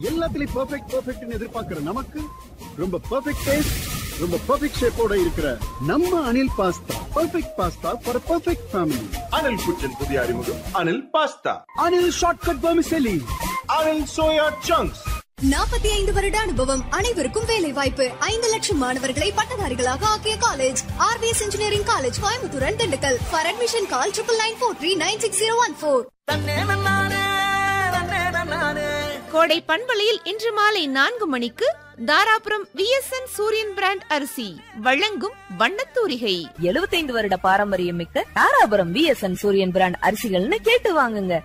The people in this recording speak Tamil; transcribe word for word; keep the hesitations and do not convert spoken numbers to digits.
எல்லாத்துலயும் பெர்ஃபெக்ட் பெர்ஃபெக்ட்னு எதிர்பார்க்கிற நமக்கு ரொம்ப பெர்ஃபெக்ட் டேஸ்ட், ரொம்ப பெர்ஃபெக்ட் ஷேப்போட இருக்கிற நம்ம Anil pasta perfect pasta for perfect family. Anil குச்சின் புதிய அறிமுகம் Anil pasta. Anil shortcut vermicelli. Anil soya chunks. நாற்பத்தி ஐந்து வருட அனுபவம், அனைவருக்கும் வேலை வாய்ப்பு. ஐந்து லட்சம் மாணவர்களை பட்டதாரிகளாக ஆக்கிய college RVS engineering college, Coimbatore and Dindigul. For admission call triple nine four three nine six zero one four. கோடை பண்பலையில் இன்று மாலை நான்கு மணிக்கு தாராபுரம் விஎஸ்என் சூரியன் பிராண்ட் அரிசி வழங்கும் வண்ணத்தூரிகை. எழுபத்தைந்து வருட பாரம்பரியம் மிக்க தாராபுரம் விஎஸ்என் சூரியன் பிராண்ட் அரிசிகள்னு கேட்டு வாங்குங்க.